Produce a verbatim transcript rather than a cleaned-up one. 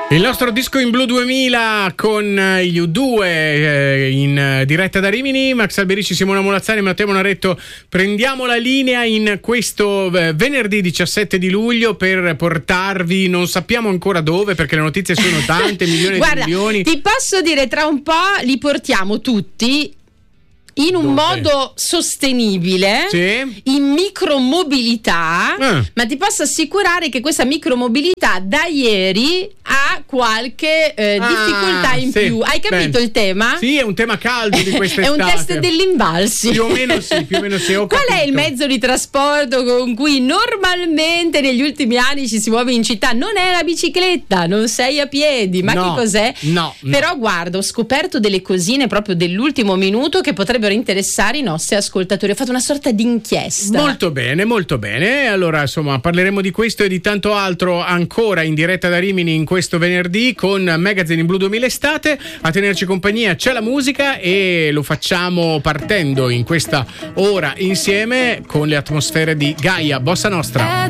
Il nostro disco in blu duemila con gli U due eh, in diretta da Rimini. Max Alberici, Simona Molazzani e Matteo Monaretto. Prendiamo la linea in questo eh, venerdì diciassette di luglio per portarvi, non sappiamo ancora dove perché le notizie sono tante, milioni Guarda, di milioni. Ti posso dire, tra un po' li portiamo tutti in un Dove? modo sostenibile, Sì. in micromobilità, Eh. ma ti posso assicurare che questa micromobilità da ieri ha qualche eh, Ah, difficoltà in sì, più. Hai capito bene. il tema? Sì, è un tema caldo di quest'estate. È un test dell'Invalsi. Più o meno sì, più o meno sì. Ho Qual è il capito. mezzo di trasporto con cui normalmente negli ultimi anni ci si muove in città? Non è la bicicletta, non sei a piedi, ma No, che cos'è? no, no. Però guarda, ho scoperto delle cosine proprio dell'ultimo minuto che potrebbero interessare i nostri ascoltatori. Ho fatto una sorta di inchiesta. Molto bene, molto bene. Allora, insomma, parleremo di questo e di tanto altro ancora in diretta da Rimini in questo venerdì con Magazine in Blu duemila Estate. A tenerci compagnia c'è la musica e lo facciamo partendo in questa ora insieme con le atmosfere di Gaia Bossa Nostra.